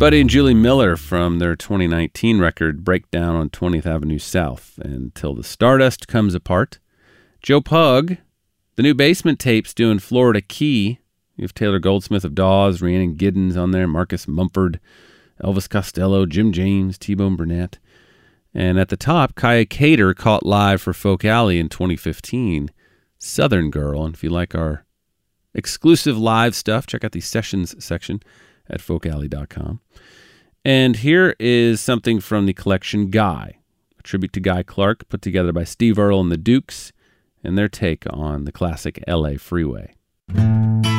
Buddy and Julie Miller from their 2019 record Breakdown on 20th Avenue South, and Till the Stardust Comes Apart. Joe Pug, the new Basement Tapes doing Florida Key. You have Taylor Goldsmith of Dawes, Rhiannon Giddens on there, Marcus Mumford, Elvis Costello, Jim James, T-Bone Burnett. And at the top, Kaya Cater caught live for Folk Alley in 2015. Southern Girl. And if you like our exclusive live stuff, check out the sessions section at folkalley.com. And here is something from the collection Guy, a tribute to Guy Clark, put together by Steve Earle and the Dukes, and their take on the classic LA Freeway.